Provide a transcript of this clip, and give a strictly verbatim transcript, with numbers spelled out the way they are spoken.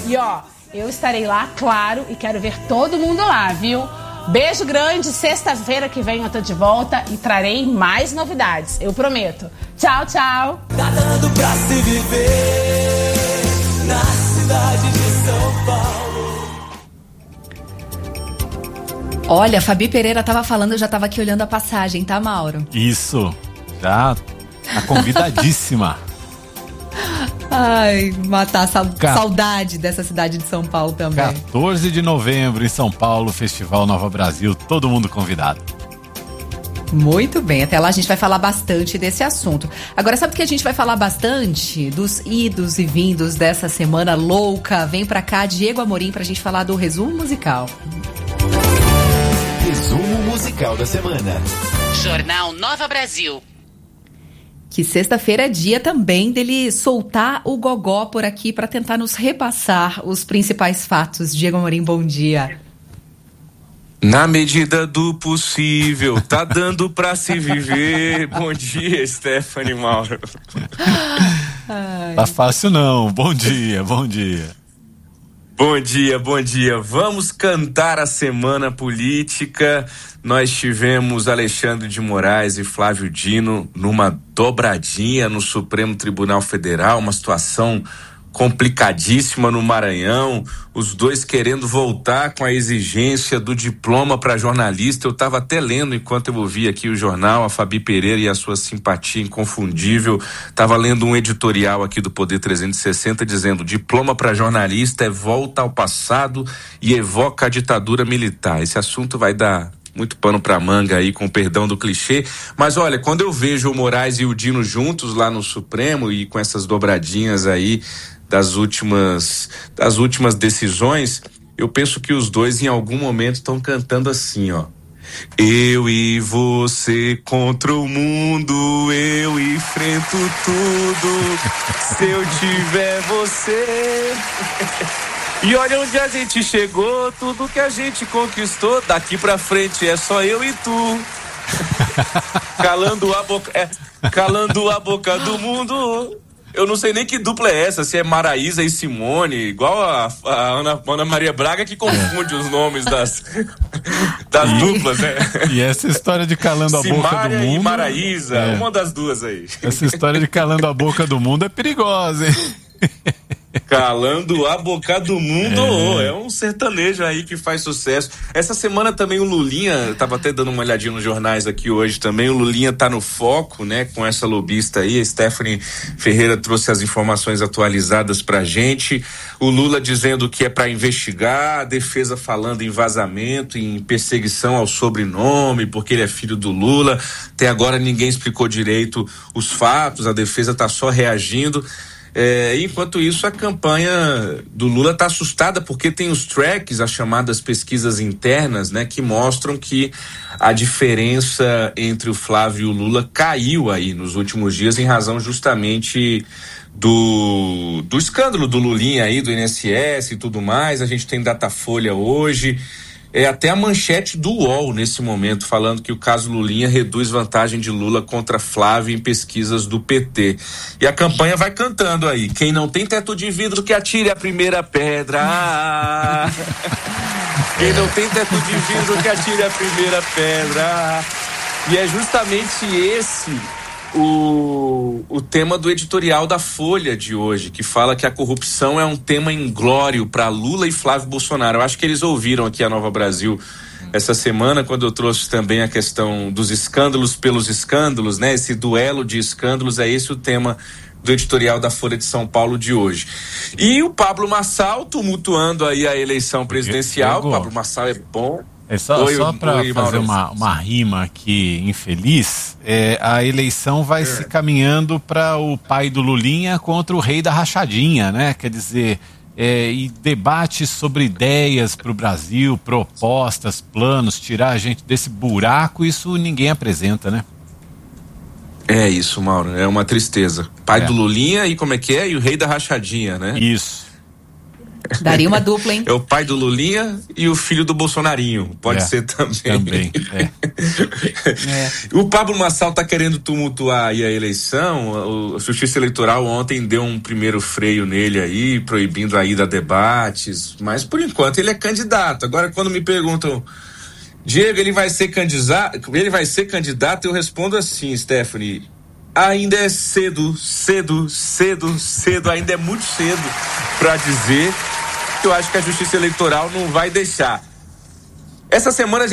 E ó, eu estarei lá, claro, e quero ver todo mundo lá, viu? Beijo grande, sexta-feira que vem eu tô de volta e trarei mais novidades, eu prometo. Tchau, tchau. Tá dando pra se viver na cidade de São Paulo. Olha, a Fabi Pereira tava falando, eu já tava aqui olhando a passagem, tá, Mauro? Isso, já tá convidadíssima. Ai, matar sa- Ca... saudade dessa cidade de São Paulo também. quatorze de novembro em São Paulo, Festival Nova Brasil, todo mundo convidado. Muito bem, até lá a gente vai falar bastante desse assunto. Agora, sabe o que a gente vai falar bastante? Dos idos e vindos dessa semana louca. Vem pra cá, Diego Amorim, pra gente falar do resumo musical. Resumo musical da semana. Jornal Nova Brasil. Que sexta-feira é dia também dele soltar o gogó por aqui para tentar nos repassar os principais fatos. Diego Amorim, bom dia. Na medida do possível, tá dando pra se viver. Bom dia, Stephanie Mauro. Ai. Tá fácil não, bom dia, bom dia. Bom dia, bom dia. Vamos cantar a semana política. Nós tivemos Alexandre de Moraes e Flávio Dino numa dobradinha no Supremo Tribunal Federal, uma situação complicadíssima no Maranhão, os dois querendo voltar com a exigência do diploma para jornalista. Eu estava até lendo enquanto eu ouvia aqui o jornal, a Fabi Pereira e a sua simpatia inconfundível. Estava lendo um editorial aqui do Poder trezentos e sessenta dizendo: diploma para jornalista é volta ao passado e evoca a ditadura militar. Esse assunto vai dar muito pano pra manga aí, com o perdão do clichê, mas olha, quando eu vejo o Moraes e o Dino juntos lá no Supremo e com essas dobradinhas aí das últimas, das últimas decisões, eu penso que os dois em algum momento estão cantando assim, ó: eu e você contra o mundo, eu enfrento tudo, se eu tiver você. E olha onde a gente chegou, tudo que a gente conquistou, daqui pra frente é só eu e tu. Calando a boca, é, calando a boca do mundo. Eu não sei nem que dupla é essa, se é Maraísa e Simone, igual a, a Ana, Ana Maria Braga, que confunde os nomes das, das e, duplas, né? E essa história de calando a boca do mundo... Simária e Maraísa, é. Uma das duas aí. Essa história de calando a boca do mundo é perigosa, hein? Calando a boca do mundo, é. é um sertanejo aí que faz sucesso. Essa semana também o Lulinha, tava até dando uma olhadinha nos jornais aqui hoje também, o Lulinha tá no foco, né, com essa lobista aí. A Stephanie Ferreira trouxe as informações atualizadas pra gente. O Lula dizendo que é pra investigar, a defesa falando em vazamento, em perseguição ao sobrenome, porque ele é filho do Lula. Até agora ninguém explicou direito os fatos, a defesa tá só reagindo. É, enquanto isso, a campanha do Lula está assustada porque tem os tracks, as chamadas pesquisas internas, né, que mostram que a diferença entre o Flávio e o Lula caiu aí nos últimos dias em razão justamente do, do escândalo do Lulinha aí, do I N S S e tudo mais. A gente tem Datafolha hoje. É até a manchete do U O L nesse momento, falando que o caso Lulinha reduz vantagem de Lula contra Flávio em pesquisas do P T. E a campanha vai cantando aí: quem não tem teto de vidro que atire a primeira pedra. Quem não tem teto de vidro que atire a primeira pedra. E é justamente esse o, o tema do editorial da Folha de hoje, que fala que a corrupção é um tema inglório para Lula e Flávio Bolsonaro. Eu acho que eles ouviram aqui a Nova Brasil essa semana, quando eu trouxe também a questão dos escândalos pelos escândalos, né? Esse duelo de escândalos, é esse o tema do editorial da Folha de São Paulo de hoje. E o Pablo Marçal tumultuando aí a eleição presidencial. O Pablo Marçal é bom. É só, oi, só para fazer uma, uma rima aqui infeliz, é, a eleição vai é. se caminhando para o pai do Lulinha contra o rei da rachadinha, né? Quer dizer, é, e debates sobre ideias para o Brasil, propostas, planos, tirar a gente desse buraco, isso ninguém apresenta, né? É isso, Mauro, é uma tristeza. Pai é. do Lulinha e como é que é? E o rei da rachadinha, né? Isso. Daria uma dupla, hein? É o pai do Lulinha e o filho do Bolsonarinho. Pode É, ser também. Também, é. É. O Pablo Marçal tá querendo tumultuar aí a eleição. A Justiça Eleitoral ontem deu um primeiro freio nele aí, proibindo a ida a debates, mas por enquanto ele é candidato. Agora, quando me perguntam, Diego, ele vai ser candidato, ele vai ser candidato, eu respondo assim, Stephanie, ainda é cedo, cedo, cedo, cedo, ainda é muito cedo para dizer que eu acho que a Justiça Eleitoral não vai deixar. Essa semana a gente